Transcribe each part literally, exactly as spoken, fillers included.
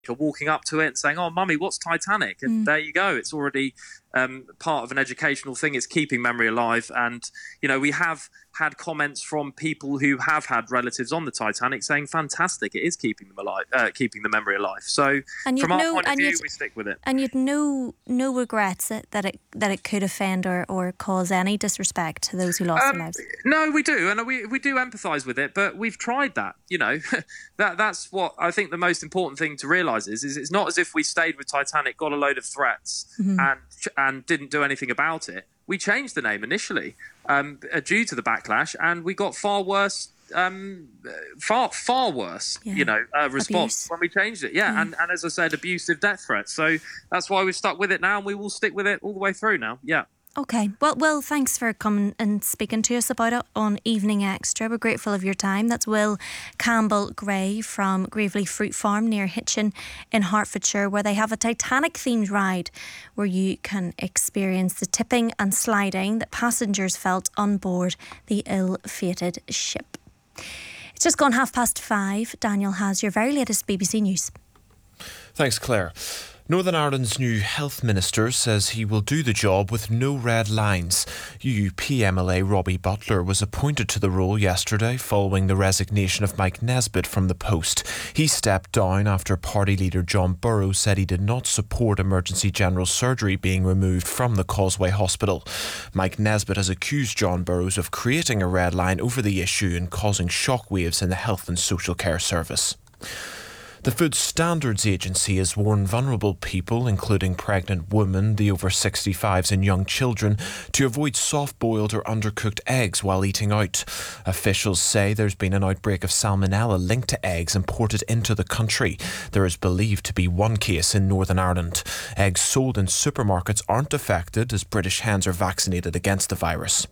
are walking up to it and saying, "Oh, mummy, what's Titanic?" And mm. there you go. It's already um, part of an educational thing. It's keeping memory alive. And, you know, we have had comments from people who have had relatives on the Titanic saying, fantastic, it is keeping them alive, uh, keeping the memory alive. So from our no, point of view, we stick with it. And you'd no no regrets that, that it that it could offend or, or cause any disrespect to those who lost um, their lives? No, we do. And we, we do empathise with it, but we've tried that, you know. that That's what I think the most important thing to realise is, is it's not as if we stayed with Titanic, got a load of threats mm-hmm. and and didn't do anything about it. We changed the name initially um, due to the backlash, and we got far worse, um, far far worse, yeah. you know, uh, response Abuse. when we changed it. Yeah, mm. and, and as I said, abusive death threats. So that's why we've stuck with it now, and we will stick with it all the way through now. Yeah. Okay. Well, Will, thanks for coming and speaking to us about it on Evening Extra. We're grateful of your time. That's Will Campbell-Gray from Gravely Fruit Farm near Hitchin in Hertfordshire, where they have a Titanic-themed ride where you can experience the tipping and sliding that passengers felt on board the ill-fated ship. It's just gone half past five. Daniel has your very latest B B C News. Thanks, Claire. Northern Ireland's new health minister says he will do the job with no red lines. U U P M L A Robbie Butler was appointed to the role yesterday following the resignation of Mike Nesbitt from the post. He stepped down after party leader John Burrows said he did not support emergency general surgery being removed from the Causeway Hospital. Mike Nesbitt has accused John Burrows of creating a red line over the issue and causing shockwaves in the Health and Social Care Service. The Food Standards Agency has warned vulnerable people, including pregnant women, the over sixty-fives and young children, to avoid soft-boiled or undercooked eggs while eating out. Officials say there's been an outbreak of salmonella linked to eggs imported into the country. There is believed to be one case in Northern Ireland. Eggs sold in supermarkets aren't affected as British hens are vaccinated against the virus.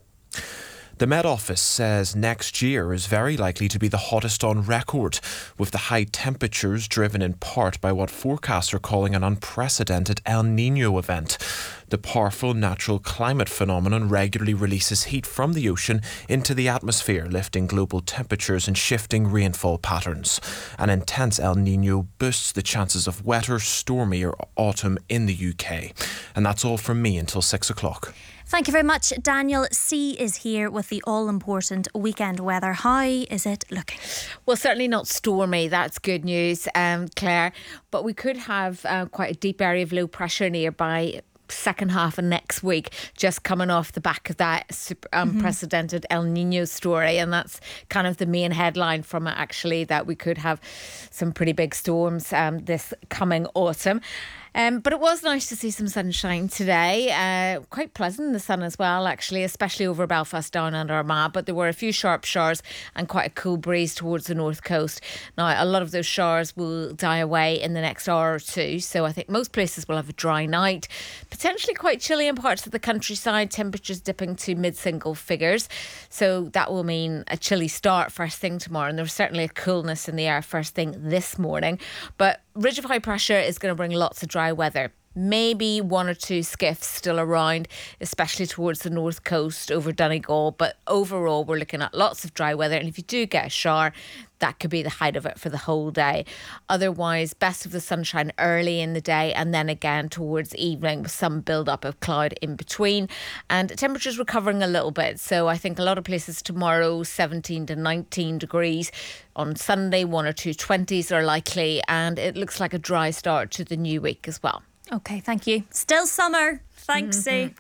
The Met Office says next year is very likely to be the hottest on record, with the high temperatures driven in part by what forecasts are calling an unprecedented El Niño event. The powerful natural climate phenomenon regularly releases heat from the ocean into the atmosphere, lifting global temperatures and shifting rainfall patterns. An intense El Niño boosts the chances of wetter, stormier autumn in the U K. And that's all from me until six o'clock. Thank you very much, Daniel. C is here with the all-important weekend weather. How is it looking? Well, certainly not stormy. That's good news, um, Claire. But we could have uh, quite a deep area of low pressure nearby second half of next week, just coming off the back of that super unprecedented mm-hmm. El Niño story. And that's kind of the main headline from it, actually, that we could have some pretty big storms um, this coming autumn. Um, but it was nice to see some sunshine today. Uh, quite pleasant in the sun as well, actually, especially over Belfast down under Armagh. But there were a few sharp showers and quite a cool breeze towards the north coast. Now, a lot of those showers will die away in the next hour or two. So I think most places will have a dry night. Potentially quite chilly in parts of the countryside, temperatures dipping to mid-single figures. So that will mean a chilly start first thing tomorrow. And there's certainly a coolness in the air first thing this morning. But ridge of high pressure is going to bring lots of dry weather. Maybe one or two skiffs still around, especially towards the north coast over Donegal. But overall, we're looking at lots of dry weather. And if you do get a shower, that could be the height of it for the whole day. Otherwise, best of the sunshine early in the day and then again towards evening with some build-up of cloud in between. And temperatures recovering a little bit. So I think a lot of places tomorrow, seventeen to nineteen degrees. On Sunday, one or two twenties are likely. And it looks like a dry start to the new week as well. Okay, thank you. Still summer. Thanks, mm-hmm.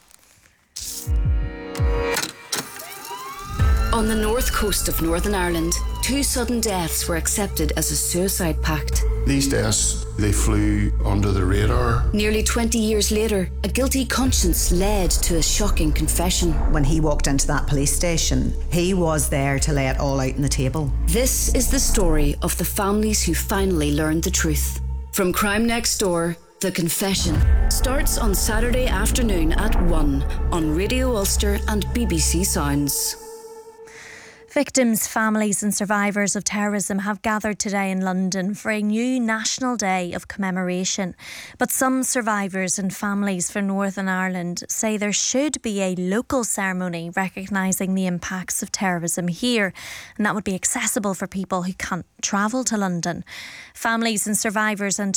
C. On the north coast of Northern Ireland, two sudden deaths were accepted as a suicide pact. These deaths, they flew under the radar. Nearly twenty years later, a guilty conscience led to a shocking confession. When he walked into that police station, he was there to lay it all out on the table. This is the story of the families who finally learned the truth. From Crime Next Door, The Confession starts on Saturday afternoon at one on Radio Ulster and B B C Sounds. Victims, families and survivors of terrorism have gathered today in London for a new National Day of commemoration. But some survivors and families from Northern Ireland say there should be a local ceremony recognising the impacts of terrorism here, and that would be accessible for people who can't travel to London. Families and survivors and